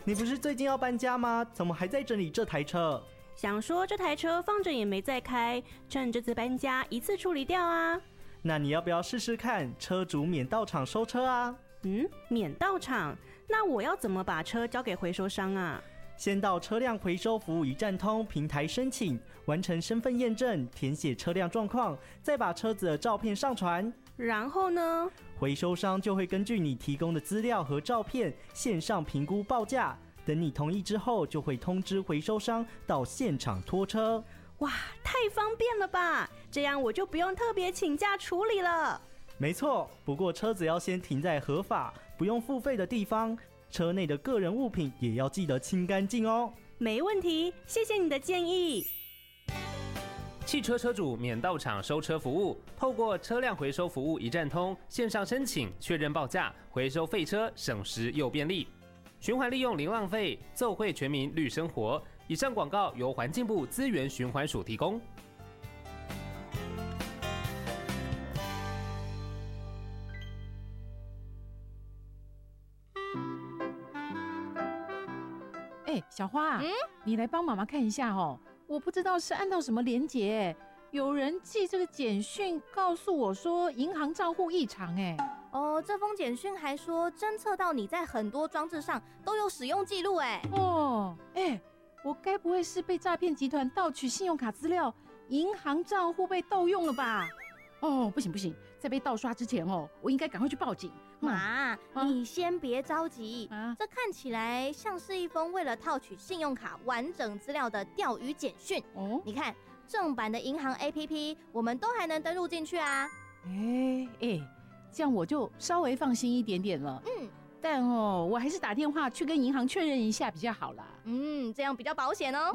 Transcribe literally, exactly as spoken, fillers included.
你不是最近要搬家吗？怎么还在整理这台车？ 想说这台车放着也没再开，趁这次搬家一次处理掉啊。 那你要不要试试看车主免到场收车啊？ 嗯，免到场？那我要怎么把车交给回收商啊？ 先到车辆回收服务一站通平台申请，完成身份验证，填写车辆状况，再把车子的照片上传。 然后呢？ 回收商就会根据你提供的资料和照片线上评估报价，等你同意之后，就会通知回收商到现场拖车。 哇，太方便了吧！这样我就不用特别请假处理了。 没错，不过车子要先停在合法、不用付费的地方，车内的个人物品也要记得清干净哦。 没问题，谢谢你的建议。 汽车车主免到场收车服务，透过车辆回收服务一站通线上申请确认报价，回收废车省时又便利，循环利用零浪费，奏会全民绿生活。以上广告由环境部资源循环署提供。 哎，小花、啊嗯、你来帮妈妈看一下哦。我不知道是按到什么连结，有人寄这个简讯告诉我说银行账户异常。哎， 哦，这封简讯还说侦测到你在很多装置上都有使用记录。哎， 哦，哎，我该不会是被诈骗集团盗取信用卡资料，银行账户被盗用了吧？哦，不行不行，在被盗刷之前哦，我应该赶快去报警。 妈、嗯，你先别着急、 啊， 这看起来像是一封为了套取信用卡完整资料的钓鱼简讯。哦，你看正版的银行 A P P， 我们都还能登录进去啊。 哎哎，这样我就稍微放心一点点了。嗯，但哦，我还是打电话去跟银行确认一下比较好啦。 嗯，这样比较保险哦。